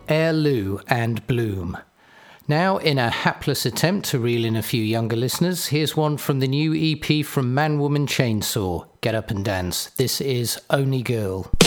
Heirloo and Bloom. Now, in a hapless attempt to reel in a few younger listeners, here's one from the new EP from Man Woman Chainsaw, Get Up and Dance. This is Only Girl.